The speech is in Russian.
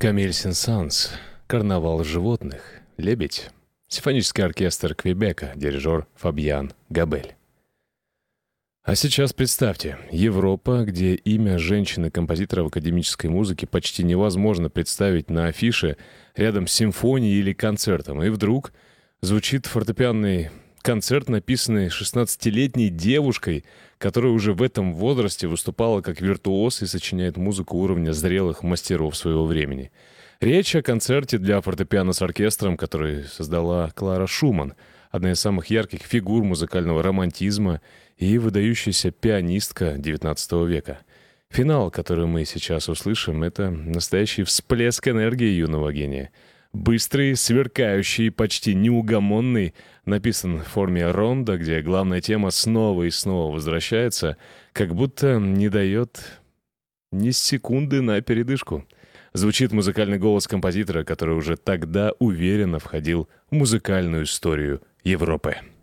Камиль Сен-Санс, «Карнавал животных», «Лебедь», симфонический оркестр Квебека, дирижер Фабьян Габель. А сейчас представьте, Европа, где имя женщины-композитора в академической музыке почти невозможно представить на афише рядом с симфонией или концертом, и вдруг звучит фортепианный концерт, написанный 16-летней девушкой, которая уже в этом возрасте выступала как виртуоз и сочиняет музыку уровня зрелых мастеров своего времени. Речь о концерте для фортепиано с оркестром, который создала Клара Шуман, одна из самых ярких фигур музыкального романтизма и выдающаяся пианистка XIX века. Финал, который мы сейчас услышим, это настоящий всплеск энергии юного гения. Быстрый, сверкающий, почти неугомонный, написан в форме рондо, где главная тема снова и снова возвращается, как будто не дает ни секунды на передышку. Звучит музыкальный голос композитора, который уже тогда уверенно входил в музыкальную историю Европы.